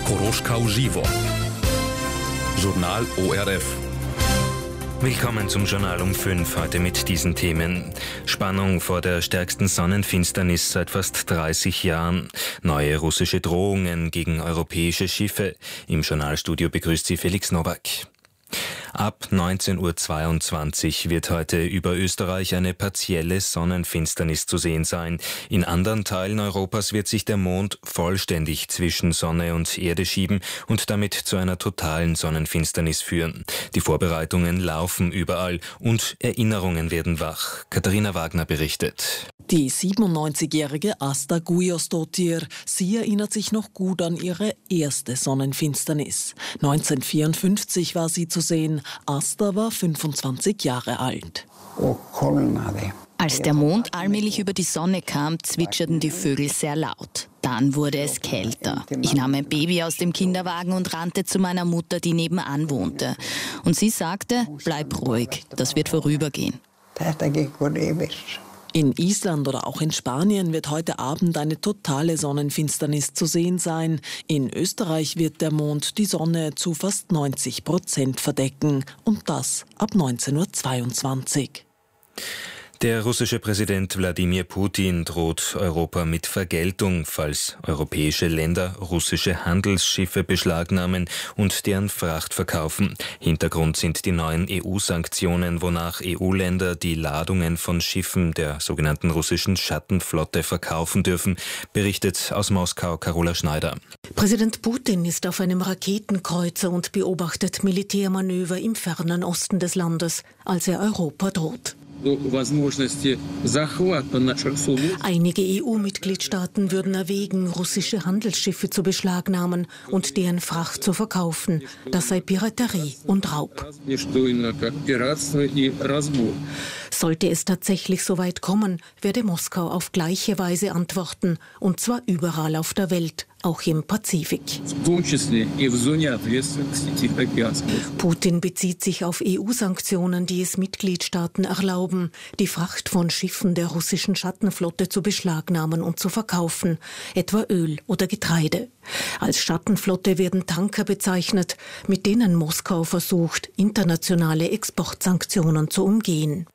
Koroschka uživo. Journal ORF. Willkommen zum Journal um 5, heute mit diesen Themen. Spannung vor der stärksten Sonnenfinsternis seit fast 30 Jahren. Neue russische Drohungen gegen europäische Schiffe. Im Journalstudio begrüßt Sie Felix Nowak. Ab 19.22 Uhr wird heute über Österreich eine partielle Sonnenfinsternis zu sehen sein. In anderen Teilen Europas wird sich der Mond vollständig zwischen Sonne und Erde schieben und damit zu einer totalen Sonnenfinsternis führen. Die Vorbereitungen laufen überall und Erinnerungen werden wach. Katharina Wagner berichtet. Die 97-jährige Asta Gujosdottir, sie erinnert sich noch gut an ihre erste Sonnenfinsternis. 1954 war sie zu sehen. Asta war 25 Jahre alt. Als der Mond allmählich über die Sonne kam, zwitscherten die Vögel sehr laut. Dann wurde es kälter. Ich nahm mein Baby aus dem Kinderwagen und rannte zu meiner Mutter, die nebenan wohnte. Und sie sagte, bleib ruhig, das wird vorübergehen. In Island oder auch in Spanien wird heute Abend eine totale Sonnenfinsternis zu sehen sein. In Österreich wird der Mond die Sonne zu fast 90% verdecken. Und das ab 19.22 Uhr. Der russische Präsident Wladimir Putin droht Europa mit Vergeltung, falls europäische Länder russische Handelsschiffe beschlagnahmen und deren Fracht verkaufen. Hintergrund sind die neuen EU-Sanktionen, wonach EU-Länder die Ladungen von Schiffen der sogenannten russischen Schattenflotte verkaufen dürfen, berichtet aus Moskau Carola Schneider. Präsident Putin ist auf einem Raketenkreuzer und beobachtet Militärmanöver im fernen Osten des Landes, als er Europa droht. Einige EU-Mitgliedstaaten würden erwägen, russische Handelsschiffe zu beschlagnahmen und deren Fracht zu verkaufen. Das sei Piraterie und Raub. Sollte es tatsächlich so weit kommen, werde Moskau auf gleiche Weise antworten, und zwar überall auf der Welt, auch im Pazifik. Putin bezieht sich auf EU-Sanktionen, die es Mitgliedstaaten erlauben, die Fracht von Schiffen der russischen Schattenflotte zu beschlagnahmen und zu verkaufen, etwa Öl oder Getreide. Als Schattenflotte werden Tanker bezeichnet, mit denen Moskau versucht, internationale Exportsanktionen zu umgehen.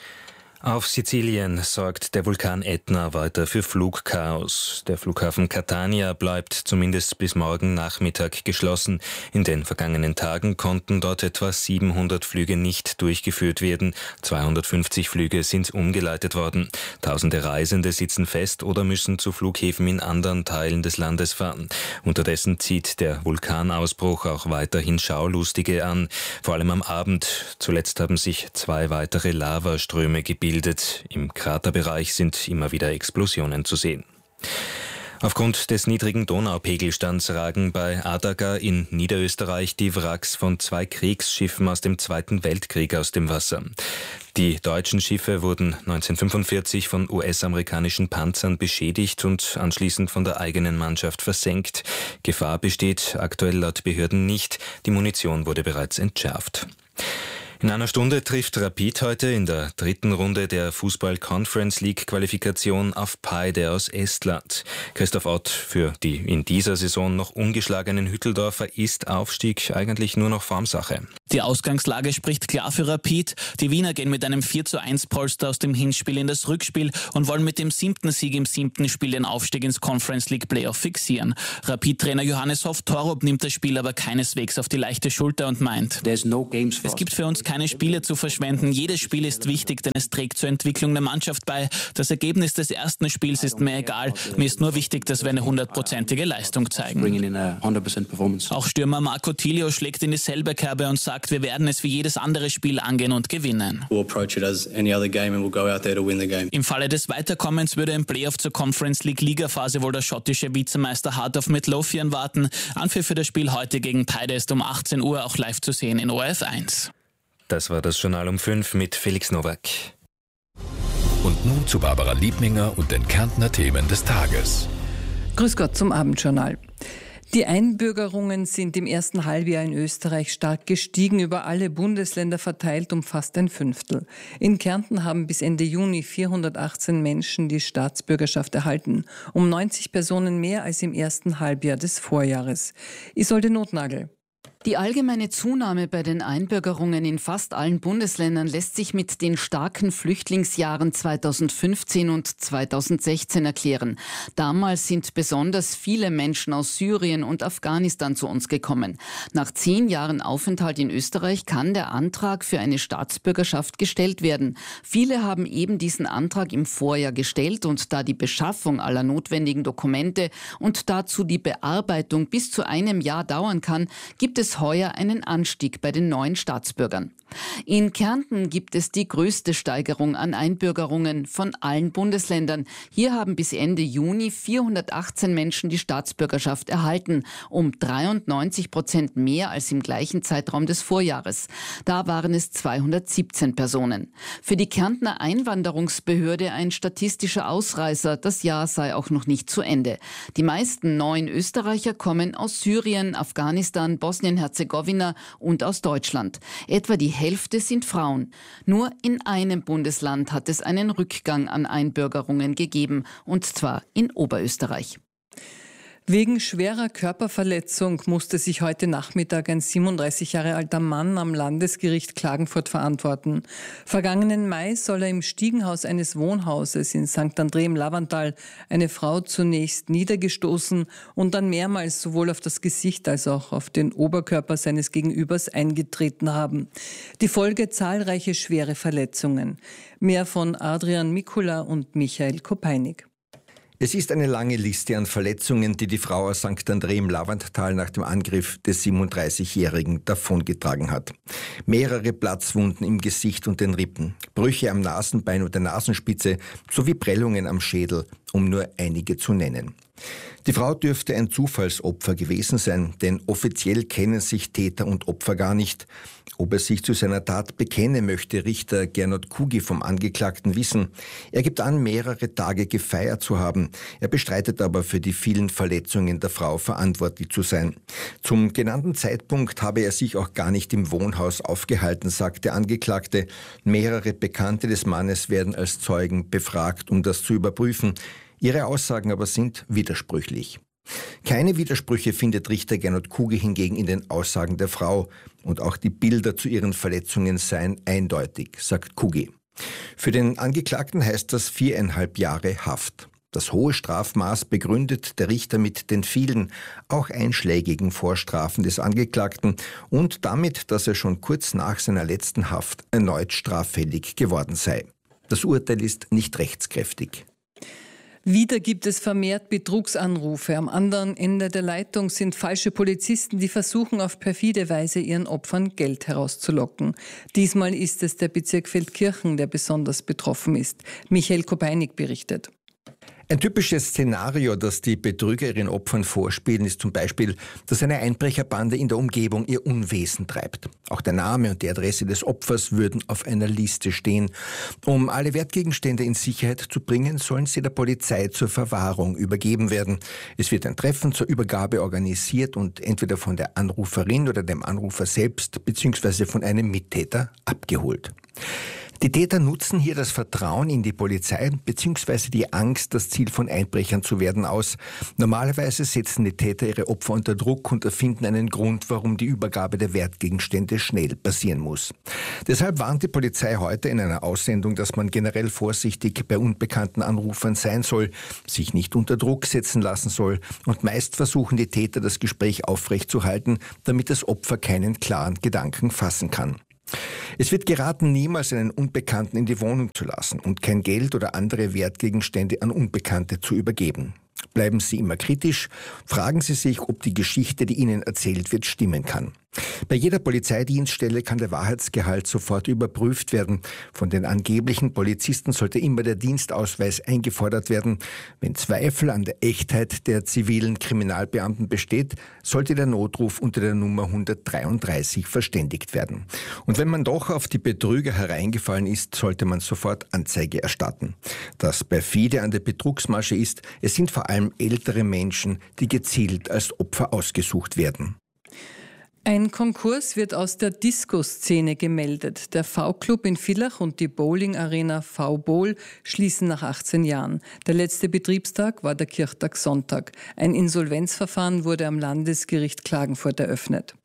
Auf Sizilien sorgt der Vulkan Ätna weiter für Flugchaos. Der Flughafen Catania bleibt zumindest bis morgen Nachmittag geschlossen. In den vergangenen Tagen konnten dort etwa 700 Flüge nicht durchgeführt werden. 250 Flüge sind umgeleitet worden. Tausende Reisende sitzen fest oder müssen zu Flughäfen in anderen Teilen des Landes fahren. Unterdessen zieht der Vulkanausbruch auch weiterhin Schaulustige an. Vor allem am Abend. Zuletzt haben sich 2 weitere Lavaströme gebildet. Im Kraterbereich sind immer wieder Explosionen zu sehen. Aufgrund des niedrigen Donaupegelstands ragen bei Adaga in Niederösterreich die Wracks von 2 Kriegsschiffen aus dem Zweiten Weltkrieg aus dem Wasser. Die deutschen Schiffe wurden 1945 von US-amerikanischen Panzern beschädigt und anschließend von der eigenen Mannschaft versenkt. Gefahr besteht aktuell laut Behörden nicht. Die Munition wurde bereits entschärft. In einer Stunde trifft Rapid heute in der 3. Runde der Fußball-Conference-League-Qualifikation auf Paide aus Estland. Christoph Ott, für die in dieser Saison noch ungeschlagenen Hütteldorfer ist Aufstieg eigentlich nur noch Formsache. Die Ausgangslage spricht klar für Rapid. Die Wiener gehen mit einem 4:1 Polster aus dem Hinspiel in das Rückspiel und wollen mit dem 7. Sieg im 7. Spiel den Aufstieg ins Conference-League-Playoff fixieren. Rapid-Trainer Johannes Hoff-Torup nimmt das Spiel aber keineswegs auf die leichte Schulter und meint, es gibt für uns keine Spiele zu verschwenden. Jedes Spiel ist wichtig, denn es trägt zur Entwicklung der Mannschaft bei. Das Ergebnis des ersten Spiels ist mir egal. Mir ist nur wichtig, dass wir eine 100%ige Leistung zeigen. Auch Stürmer Marco Tilio schlägt in dieselbe Kerbe und sagt, wir werden es wie jedes andere Spiel angehen und gewinnen. Im Falle des Weiterkommens würde im Playoff zur Conference League Ligaphase wohl der schottische Vizemeister Heart of Midlothian warten. Anpfiff für das Spiel heute gegen Paide ist um 18 Uhr auch live zu sehen in ORF 1. Das war das Journal um 5 mit Felix Nowak. Und nun zu Barbara Liebminger und den Kärntner Themen des Tages. Grüß Gott zum Abendjournal. Die Einbürgerungen sind im ersten Halbjahr in Österreich stark gestiegen, über alle Bundesländer verteilt um fast ein Fünftel. In Kärnten haben bis Ende Juni 418 Menschen die Staatsbürgerschaft erhalten, um 90 Personen mehr als im ersten Halbjahr des Vorjahres. Isolde Notnagel. Die allgemeine Zunahme bei den Einbürgerungen in fast allen Bundesländern lässt sich mit den starken Flüchtlingsjahren 2015 und 2016 erklären. Damals sind besonders viele Menschen aus Syrien und Afghanistan zu uns gekommen. Nach 10 Jahren Aufenthalt in Österreich kann der Antrag für eine Staatsbürgerschaft gestellt werden. Viele haben eben diesen Antrag im Vorjahr gestellt und da die Beschaffung aller notwendigen Dokumente und dazu die Bearbeitung bis zu einem Jahr dauern kann, gibt es heuer einen Anstieg bei den neuen Staatsbürgern. In Kärnten gibt es die größte Steigerung an Einbürgerungen von allen Bundesländern. Hier haben bis Ende Juni 418 Menschen die Staatsbürgerschaft erhalten, um 93% mehr als im gleichen Zeitraum des Vorjahres. Da waren es 217 Personen. Für die Kärntner Einwanderungsbehörde ein statistischer Ausreißer. Das Jahr sei auch noch nicht zu Ende. Die meisten neuen Österreicher kommen aus Syrien, Afghanistan, Bosnien-Herzegowina und aus Deutschland. Etwa die Hälfte sind Frauen. Nur in einem Bundesland hat es einen Rückgang an Einbürgerungen gegeben, und zwar in Oberösterreich. Wegen schwerer Körperverletzung musste sich heute Nachmittag ein 37 Jahre alter Mann am Landesgericht Klagenfurt verantworten. Vergangenen Mai soll er im Stiegenhaus eines Wohnhauses in St. André im Lavanttal eine Frau zunächst niedergestoßen und dann mehrmals sowohl auf das Gesicht als auch auf den Oberkörper seines Gegenübers eingetreten haben. Die Folge zahlreiche schwere Verletzungen. Mehr von Adrian Mikula und Michael Kopeinig. Es ist eine lange Liste an Verletzungen, die die Frau aus St. André im Lavanttal nach dem Angriff des 37-Jährigen davongetragen hat. Mehrere Platzwunden im Gesicht und den Rippen, Brüche am Nasenbein und der Nasenspitze sowie Prellungen am Schädel, um nur einige zu nennen. Die Frau dürfte ein Zufallsopfer gewesen sein, denn offiziell kennen sich Täter und Opfer gar nicht. Ob er sich zu seiner Tat bekenne, möchte Richter Gernot Kugi vom Angeklagten wissen. Er gibt an, mehrere Tage gefeiert zu haben. Er bestreitet aber, für die vielen Verletzungen der Frau verantwortlich zu sein. Zum genannten Zeitpunkt habe er sich auch gar nicht im Wohnhaus aufgehalten, sagt der Angeklagte. Mehrere Bekannte des Mannes werden als Zeugen befragt, um das zu überprüfen. Ihre Aussagen aber sind widersprüchlich. Keine Widersprüche findet Richter Gernot Kugi hingegen in den Aussagen der Frau. Und auch die Bilder zu ihren Verletzungen seien eindeutig, sagt Kugi. Für den Angeklagten heißt das 4,5 Jahre Haft. Das hohe Strafmaß begründet der Richter mit den vielen, auch einschlägigen Vorstrafen des Angeklagten und damit, dass er schon kurz nach seiner letzten Haft erneut straffällig geworden sei. Das Urteil ist nicht rechtskräftig. Wieder gibt es vermehrt Betrugsanrufe. Am anderen Ende der Leitung sind falsche Polizisten, die versuchen, auf perfide Weise ihren Opfern Geld herauszulocken. Diesmal ist es der Bezirk Feldkirchen, der besonders betroffen ist. Michael Kopeinig berichtet. Ein typisches Szenario, das die Betrüger ihren Opfern vorspielen, ist zum Beispiel, dass eine Einbrecherbande in der Umgebung ihr Unwesen treibt. Auch der Name und die Adresse des Opfers würden auf einer Liste stehen. Um alle Wertgegenstände in Sicherheit zu bringen, sollen sie der Polizei zur Verwahrung übergeben werden. Es wird ein Treffen zur Übergabe organisiert und entweder von der Anruferin oder dem Anrufer selbst bzw. von einem Mittäter abgeholt. Die Täter nutzen hier das Vertrauen in die Polizei bzw. die Angst, das Ziel von Einbrechern zu werden, aus. Normalerweise setzen die Täter ihre Opfer unter Druck und erfinden einen Grund, warum die Übergabe der Wertgegenstände schnell passieren muss. Deshalb warnt die Polizei heute in einer Aussendung, dass man generell vorsichtig bei unbekannten Anrufern sein soll, sich nicht unter Druck setzen lassen soll und meist versuchen die Täter, das Gespräch aufrechtzuerhalten, damit das Opfer keinen klaren Gedanken fassen kann. Es wird geraten, niemals einen Unbekannten in die Wohnung zu lassen und kein Geld oder andere Wertgegenstände an Unbekannte zu übergeben. Bleiben Sie immer kritisch, fragen Sie sich, ob die Geschichte, die Ihnen erzählt wird, stimmen kann. Bei jeder Polizeidienststelle kann der Wahrheitsgehalt sofort überprüft werden. Von den angeblichen Polizisten sollte immer der Dienstausweis eingefordert werden. Wenn Zweifel an der Echtheit der zivilen Kriminalbeamten besteht, sollte der Notruf unter der Nummer 133 verständigt werden. Und wenn man doch auf die Betrüger hereingefallen ist, sollte man sofort Anzeige erstatten. Das perfide an der Betrugsmasche ist, es sind vor allem ältere Menschen, die gezielt als Opfer ausgesucht werden. Ein Konkurs wird aus der Disco-Szene gemeldet. Der V-Club in Villach und die Bowling-Arena V-Bowl schließen nach 18 Jahren. Der letzte Betriebstag war der Kirchtagssonntag. Ein Insolvenzverfahren wurde am Landesgericht Klagenfurt eröffnet.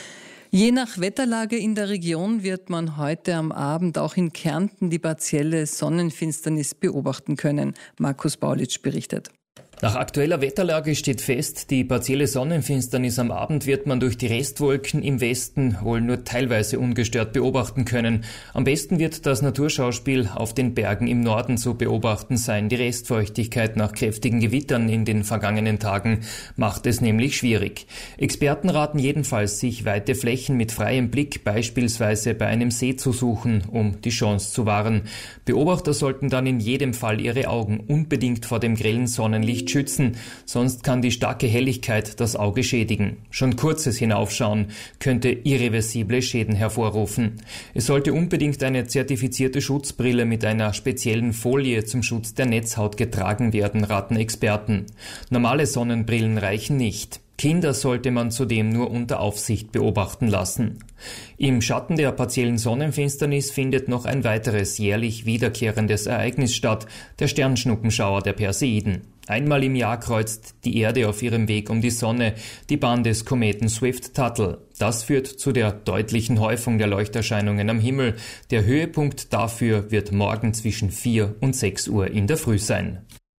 Je nach Wetterlage in der Region wird man heute am Abend auch in Kärnten die partielle Sonnenfinsternis beobachten können. Markus Baulitsch berichtet. Nach aktueller Wetterlage steht fest, die partielle Sonnenfinsternis am Abend wird man durch die Restwolken im Westen wohl nur teilweise ungestört beobachten können. Am besten wird das Naturschauspiel auf den Bergen im Norden zu beobachten sein. Die Restfeuchtigkeit nach kräftigen Gewittern in den vergangenen Tagen macht es nämlich schwierig. Experten raten jedenfalls, sich weite Flächen mit freiem Blick beispielsweise bei einem See zu suchen, um die Chance zu wahren. Beobachter sollten dann in jedem Fall ihre Augen unbedingt vor dem grellen Sonnenlicht schützen, sonst kann die starke Helligkeit das Auge schädigen. Schon kurzes Hinaufschauen könnte irreversible Schäden hervorrufen. Es sollte unbedingt eine zertifizierte Schutzbrille mit einer speziellen Folie zum Schutz der Netzhaut getragen werden, raten Experten. Normale Sonnenbrillen reichen nicht. Kinder sollte man zudem nur unter Aufsicht beobachten lassen. Im Schatten der partiellen Sonnenfinsternis findet noch ein weiteres jährlich wiederkehrendes Ereignis statt, der Sternschnuppenschauer der Perseiden. Einmal im Jahr kreuzt die Erde auf ihrem Weg um die Sonne die Bahn des Kometen Swift-Tuttle. Das führt zu der deutlichen Häufung der Leuchterscheinungen am Himmel. Der Höhepunkt dafür wird morgen zwischen 4 und 6 Uhr in der Früh sein.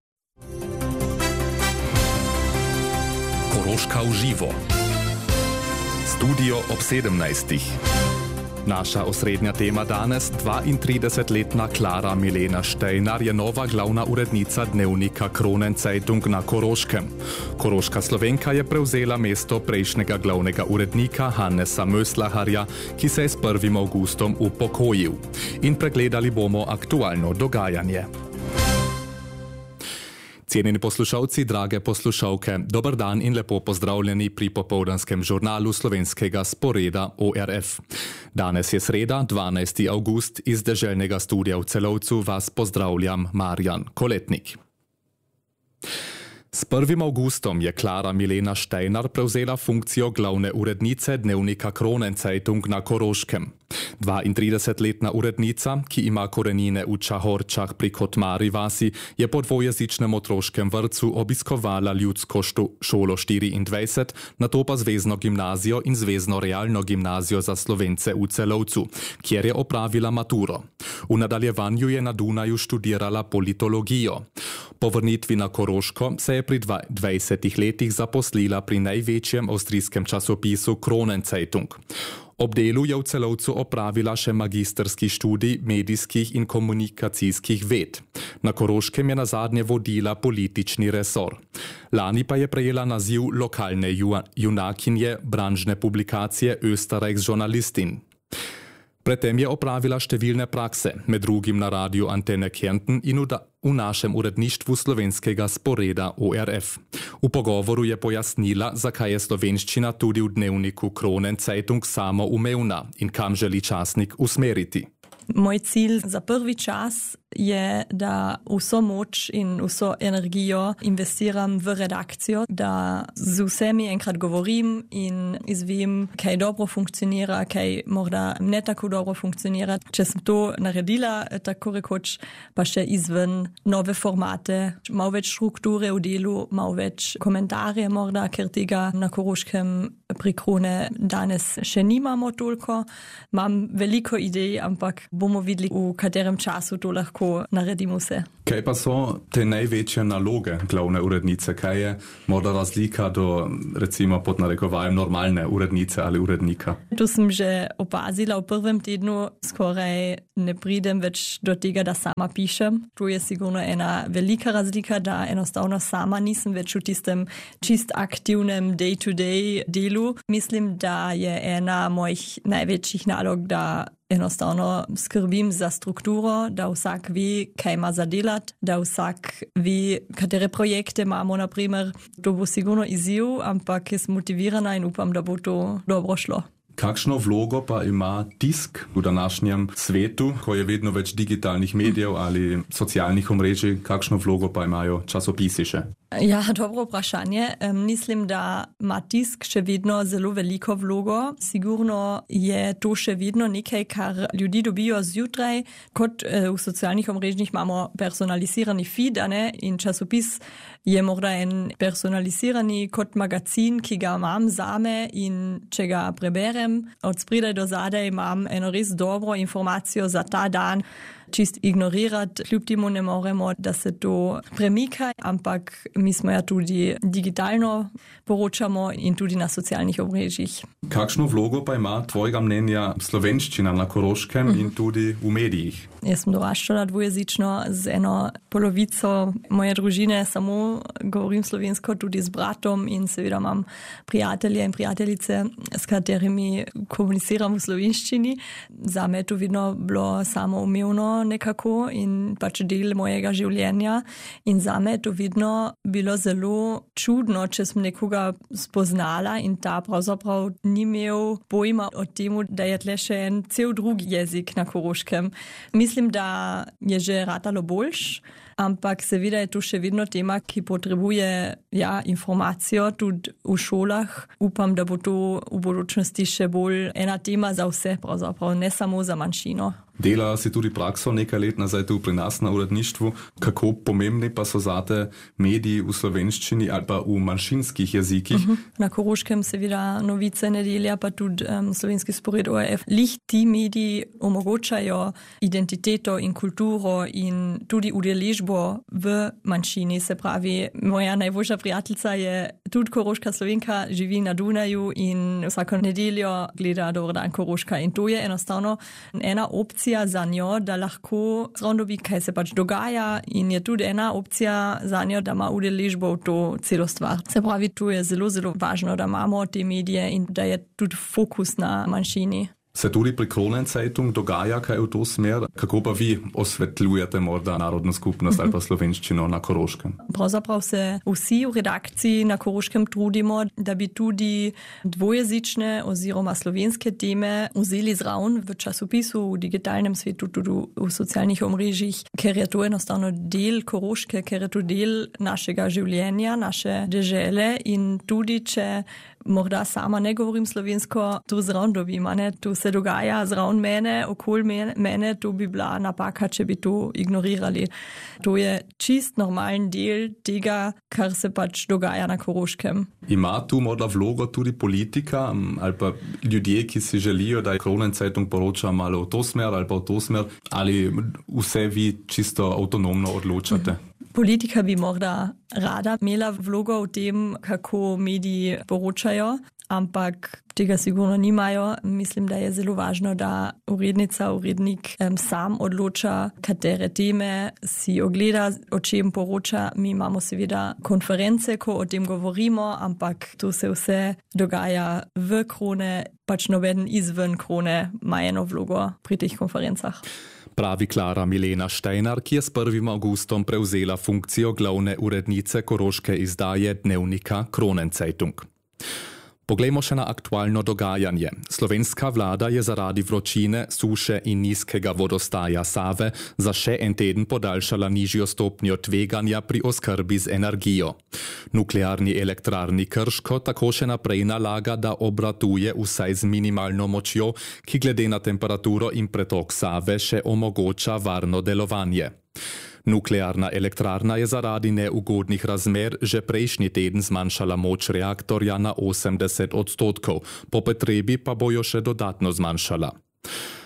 Koroška uživo. Studio ob 17. Naša osrednja tema danes, 32-letna Klara Milena Steiner je nova glavna urednica dnevnika Kronenzeitung na Koroškem. Koroška Slovenka je prevzela mesto prejšnjega glavnega urednika Hannesa Möslaharja, ki se je s 1. avgustom upokojil. In pregledali bomo aktualno dogajanje. Cenjeni poslušalci, drage poslušalke, dober dan in lepo pozdravljeni pri popoldanskem žurnalu slovenskega sporeda ORF. Danes je sreda, 12. avgust, iz deželnega studia v Celovcu vas pozdravljam Marjan Koletnik. S 1. avgustom je Klara Milena Steiner prevzela funkcijo glavne urednice dnevnika Kronenzeitung na Koroškem. 32-letna urednica, ki ima korenine v Čahorčah pri Kotmari vasi, je po dvojezičnem otroškem vrtcu obiskovala ljudsko šolo 24, nato pa Zvezno gimnazijo in Zvezno realno gimnazijo za Slovence v Celovcu, kjer je opravila maturo. V nadaljevanju je na Dunaju študirala politologijo. Po vrnitvi na Koroško se je pri 20 letih zaposlila pri največjem avstrijskem časopisu Kronenzeitung. Ob delu je v Celovcu opravila še magistrski študij medijskih in komunikacijskih ved. Na Koroškem je nazadnje vodila politični resor. Lani pa je prejela naziv lokalne junakinje branžne publikacije Österreichs-Journalistin. Predtem je opravila številne prakse, med drugim na radiu Antenne Kärnten in v našem uredništvu slovenskega sporeda ORF. V pogovoru je pojasnila, zakaj je slovenščina tudi v dnevniku Kronenzeitung samoumevna in kam želi časnik usmeriti. Moj cilj za prvi čas je, da vso moč in vso energijo investiram v redakcijo, da z vsemi enkrat govorim in izvim, kaj dobro funkcionira, kaj morda ne tako dobro funkcionira. Če sem to naredila, tako rekoč, pa še izven nove formate, malo več strukture v delu, malo več komentarje morda, ker tega na Koroškem pri Krone danes še nimamo toliko. Imam veliko idej, ampak bomo videli, v katerem času to lahko kako naredimo vse. Kaj pa so te največje naloge glavne urednice? Kaj je morda razlika do, recimo, pod narekovajem normalne urednice ali urednika? To sem že opazila v prvem tednu, skoraj ne pridem več do tega, da sama pišem. To je sigurno ena velika razlika, da enostavno sama nisem več v tistem čist aktivnem day-to-day delu. Mislim, da je ena mojih največjih nalog, da enostavno skrbim za strukturo, da vsak ve, kaj ima za delati, da vsak ve, katere projekte imamo, naprimer. To bo sigurno izziv, ampak jaz motivirana in upam, da bo to dobro šlo. Kakšno vlogo pa ima tisk v današnjem svetu, ko je vedno več digitalnih medijev ali socialnih omrežij, kakšno vlogo pa imajo časopisi še? Ja, dobro vprašanje. Mislim, da ima tisk še vedno zelo veliko vlogo. Sigurno je to še vedno nekaj, kar ljudi dobijo zjutraj. Kot v socialnih omrežjih imamo personalizirani feed, in časopis je morda en personalizirani kot magazin, ki ga imam zame in če ga preberem, od spredaj do zadaj imam eno res dobro informacijo za ta dan. Čist ignorirati, kljub temu ne moremo, da se to premika, ampak mi smo ja tudi digitalno poročamo in tudi na socialnih omrežjih. Kakšno vlogo pa ima tvojega mnenja slovenščina na Koroškem in tudi v medijih? Jaz sem doraščala dvojezično z eno polovico moje družine, samo govorim slovensko tudi z bratom in seveda imam prijatelje in prijateljice, s katerimi komuniciram v slovenščini. Zame je to vedno bilo samoumevno nekako in pač del mojega življenja in zame je to vedno bilo zelo čudno, če sem nekoga spoznala in ta pravzaprav ni imel pojma o tem, da je tle še en cel drugi jezik na Koroškem. Mislim, da je že ratalo boljš, ampak seveda je to še vedno tema, ki potrebuje informacijo tudi v šolah. Upam, da bo to v bodočnosti še bolj ena tema za vse, pravzaprav ne samo za manjšino. Delala si tudi prakso nekaj let nazaj tu pri nas na uredništvu. Kako pomembni pa so zate mediji v slovenščini ali pa v manjšinskih jezikih? Na Koroškem seveda Novice, Nedelja, pa tudi slovenski spored ORF. Lih ti mediji omogočajo identiteto in kulturo in tudi udeležbo v manjšini. Se pravi, moja najboljša prijateljica je tudi koroška Slovenka, živi na Dunaju in vsako nedeljo gleda Dober dan Koroška. In to je enostavno ena opcija za njo, da lahko zraven dobi, kaj se pač dogaja in je tudi ena opcija za njo, da ima udeležbo v to celo stvar. Se pravi, to je zelo, zelo važno, da imamo te medije in da je tudi fokus na manjšini. Se tudi pri Kronenzeitung dogaja kaj v to smer? Kako pa vi osvetljujete morda narodno skupnost ali pa slovenščino na Koroškem? Pravzaprav se vsi v redakciji na Koroškem trudimo, da bi tudi dvojezične oziroma slovenske teme vzeli zraven v časopisu, v digitalnem svetu, tudi v socialnih omrežjih, ker je to enostavno del Koroške, ker je to del našega življenja, naše dežele in tudi, če morda sama ne govorim slovensko, to zraven dobim, to se dogaja zraven mene, okoli mene, to bi bila napaka, če bi to ignorirali. To je čist normalen del tega, kar se pač dogaja na Koroškem. Ima tu morda vlogo tudi politika ali pa ljudje, ki si želijo, da Kronenzeitung poroča malo v to smer ali pa v to smer, ali vse vi čisto avtonomno odločate? Politika bi morda rada imela vlogo v tem, kako mediji poročajo, ampak tega sigurno nimajo. Mislim, da je zelo važno, da urednica, urednik sam odloča, katere teme si ogleda, o čem poroča. Mi imamo seveda konference, ko o tem govorimo, ampak to se vse dogaja v Krone, pač noben izven Krone ima eno vlogo pri teh konferencah. Pravi Klara Milena Steiner, ki je s 1. avgustom prevzela funkcijo glavne urednice koroške izdaje dnevnika Kronenzeitung. Poglejmo še na aktualno dogajanje. Slovenska vlada je zaradi vročine, suše in nizkega vodostaja Save za še en teden podaljšala nižjo stopnjo tveganja pri oskrbi z energijo. Nuklearni elektrarni Krško tako še naprej nalaga, da obratuje vsaj z minimalno močjo, ki glede na temperaturo in pretok Save še omogoča varno delovanje. Nuklearna elektrarna je zaradi neugodnih razmer že prejšnji teden zmanjšala moč reaktorja na 80%, po potrebi pa bo jo še dodatno zmanjšala.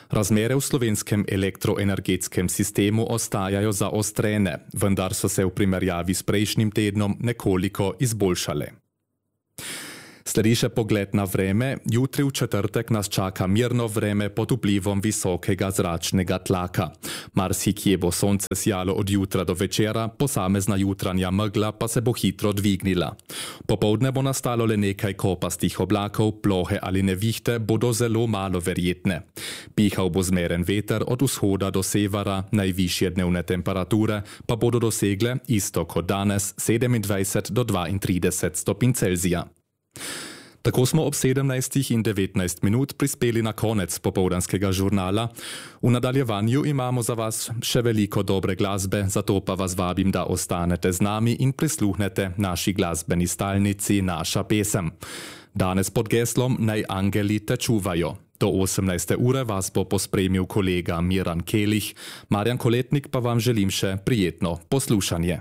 Razmere v slovenskem elektroenergetskem sistemu ostajajo zaostrene, vendar so se v primerjavi s prejšnjim tednom nekoliko izboljšale. Sledi še pogled na vreme. Jutri v četrtek nas čaka mirno vreme pod vplivom visokega zračnega tlaka. Marsikje bo sonce sijalo od jutra do večera, posamezna jutranja megla pa se bo hitro dvignila. Popoldne bo nastalo le nekaj kopastih oblakov, plohe ali nevihte bodo zelo malo verjetne. Pihal bo zmeren veter od vzhoda do severa, najvišje dnevne temperature pa bodo dosegle isto kot danes 27 do 32 stopinj Celzija. Tako smo ob 17 in 19 minut prispeli na konec popoldanskega žurnala. V nadaljevanju imamo za vas še veliko dobre glasbe, zato pa vas vabim, da ostanete z nami in prisluhnete naši glasbeni stalnici Naša pesem. Danes pod geslom Naj angeli te čuvajo. Do 18. ure vas bo pospremil kolega Miran Kelih. Marjan Koletnik pa vam želim še prijetno poslušanje.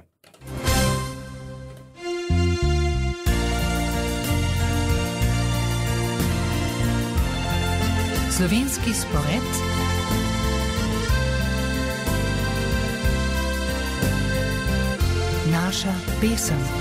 Slovenski spored. Naša pesem.